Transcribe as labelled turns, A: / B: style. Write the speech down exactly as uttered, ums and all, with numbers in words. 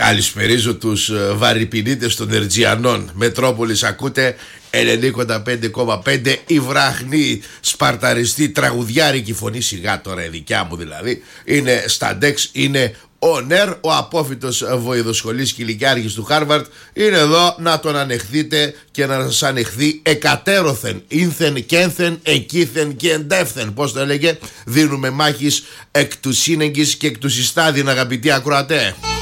A: Καλησπερίζω τους βαρυπινίτες των Ερτζιανών. Μετρόπολης ακούτε ενενήντα πέντε κόμμα πέντε. Η βραχνή σπαρταριστή τραγουδιάρικη φωνή, σιγά τώρα η δικιά μου δηλαδή, είναι στα ντεξ, είναι ο Νέρ, ο απόφοιτος βοηδοσχολής κηλικιάρχης του Χάρβαρτ. Είναι εδώ να τον ανεχθείτε και να σας ανεχθεί εκατέρωθεν, ίνθεν και ένθεν, εκείθεν και εντεύθεν. Πώς το έλεγε, δίνουμε μάχης εκ του σύνεγγης και εκ του συστάδιν, αγαπητοί ακροατέ.